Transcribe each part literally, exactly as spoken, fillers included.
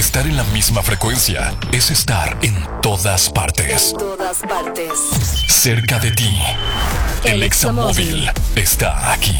Estar en la misma frecuencia es estar en todas partes. En todas partes. Cerca de ti. El Examóvil está aquí.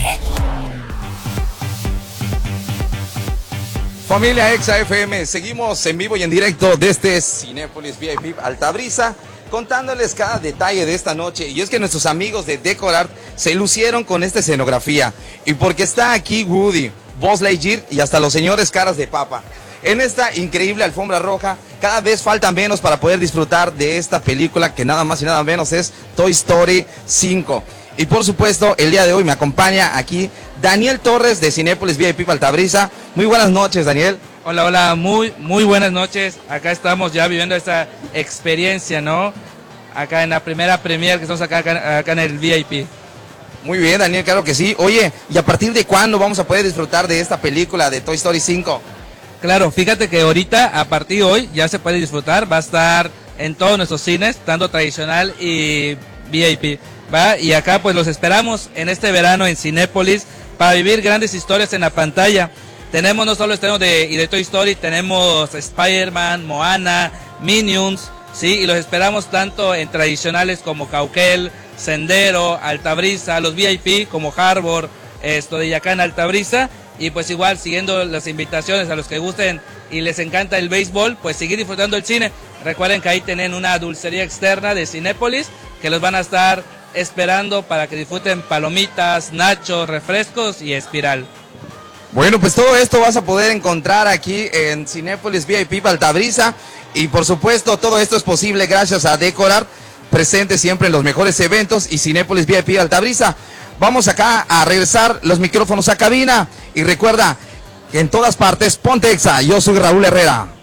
Familia Exa F M, seguimos en vivo y en directo desde Cinépolis V I P Altabrisa, contándoles cada detalle de esta noche. Y es que nuestros amigos de Decorart se lucieron con esta escenografía. Y porque está aquí Woody, Buzz Lightyear y hasta los señores caras de papa. En esta increíble alfombra roja, cada vez falta menos para poder disfrutar de esta película que nada más y nada menos es Toy Story cinco. Y por supuesto, el día de hoy me acompaña aquí Daniel Torres de Cinépolis V I P Altabrisa. Muy buenas noches, Daniel. Hola, hola, muy, muy buenas noches. Acá estamos ya viviendo esta experiencia, ¿no? Acá en la primera premiere que estamos acá, acá, acá en el V I P. Muy bien, Daniel, claro que sí. Oye, ¿y a partir de cuándo vamos a poder disfrutar de esta película de Toy Story cinco? Claro, fíjate que ahorita, a partir de hoy, ya se puede disfrutar. Va a estar en todos nuestros cines, tanto tradicional y V I P, ¿va? Y acá pues los esperamos en este verano en Cinépolis para vivir grandes historias en la pantalla. Tenemos no solo estrenos de, y de Toy Story, tenemos Spider-Man, Moana, Minions, ¿sí? Y los esperamos tanto en tradicionales como Cauquel, Sendero, Altabrisa, los V I P como Harbor, esto de acá en Altabrisa. Y pues igual, siguiendo las invitaciones a los que gusten y les encanta el béisbol, pues seguir disfrutando el cine. Recuerden que ahí tienen una dulcería externa de Cinépolis que los van a estar esperando para que disfruten palomitas, nachos, refrescos y espiral. Bueno, pues todo esto vas a poder encontrar aquí en Cinépolis V I P Altabrisa. Y por supuesto, todo esto es posible gracias a Decorart, presente siempre en los mejores eventos, y Cinépolis V I P Altabrisa. Vamos acá a regresar los micrófonos a cabina. Y recuerda que en todas partes, ponte Exa. Yo soy Raúl Herrera.